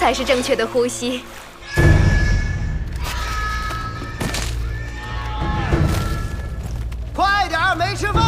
才是正确的呼吸。 快点儿，没吃饭。